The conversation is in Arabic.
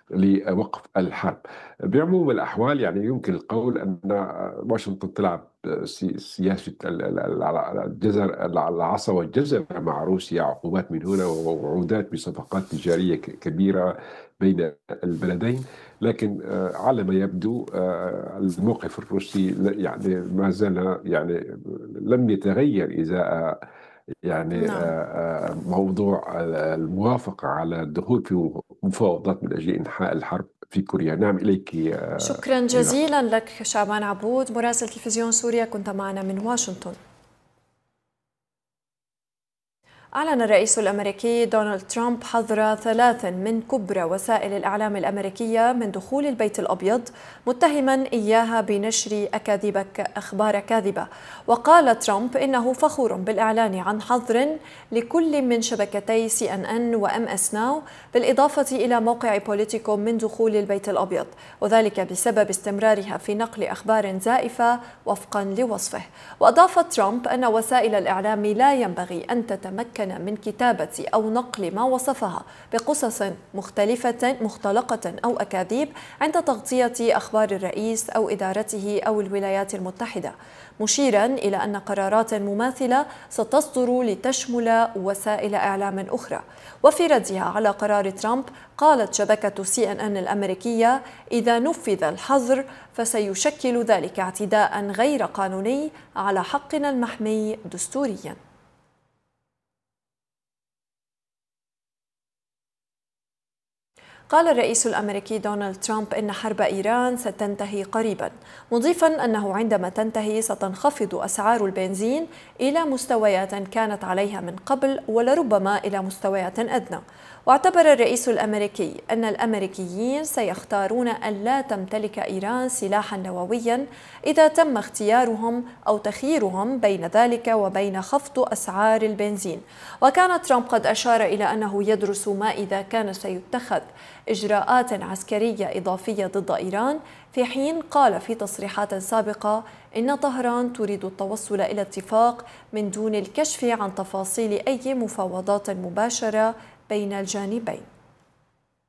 لوقف الحرب. بعموم الأحوال يعني يمكن القول أن واشنطن تلعب سياسة الجزر، العصا والجزر مع روسيا، عقوبات من هنا ووعودات بصفقات تجارية كبيرة بين البلدين. لكن على ما يبدو الموقف الروسي يعني ما زال يعني لم يتغير إذا يعني نعم. موضوع الموافقة على الدخول في مفاوضات من أجل إنهاء الحرب في كوريا. نعم، إليك شكرا نعم. جزيلا لك شعبان عبود مراسل تلفزيون سوريا، كنت معنا من واشنطن. أعلن الرئيس الأمريكي دونالد ترامب حظر 3 من كبرى وسائل الإعلام الأمريكية من دخول البيت الأبيض، متهما إياها بنشر أخبار كاذبة. وقال ترامب إنه فخور بالإعلان عن حظر لكل من شبكتي CNN و MS Now، بالإضافة إلى موقع بوليتيكو، من دخول البيت الأبيض، وذلك بسبب استمرارها في نقل أخبار زائفة وفقا لوصفه. وأضاف ترامب أن وسائل الإعلام لا ينبغي أن تتمكن من كتابة أو نقل ما وصفها بقصص مختلقة أو أكاذيب عند تغطية أخبار الرئيس أو إدارته أو الولايات المتحدة، مشيرا إلى أن قرارات مماثلة ستصدر لتشمل وسائل إعلام أخرى. وفي ردها على قرار ترامب، قالت شبكة CNN الأمريكية: إذا نفذ الحظر فسيشكل ذلك اعتداء غير قانوني على حقنا المحمي دستوريا. قال الرئيس الأمريكي دونالد ترامب إن حرب إيران ستنتهي قريبا، مضيفا أنه عندما تنتهي ستنخفض أسعار البنزين إلى مستويات كانت عليها من قبل، ولربما إلى مستويات أدنى. واعتبر الرئيس الأمريكي أن الأمريكيين سيختارون أن لا تمتلك إيران سلاحا نوويا إذا تم اختيارهم أو تخييرهم بين ذلك وبين خفض أسعار البنزين. وكان ترامب قد أشار إلى أنه يدرس ما إذا كان سيتخذ إجراءات عسكرية إضافية ضد إيران، في حين قال في تصريحات سابقة إن طهران تريد التوصل إلى اتفاق من دون الكشف عن تفاصيل أي مفاوضات مباشرة بين الجانبين.